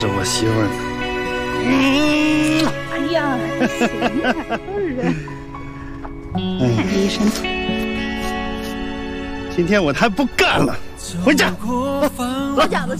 是我媳妇儿呢。 哎呀，行啊，医生。 今天我才不干了，回家。 包饺子去。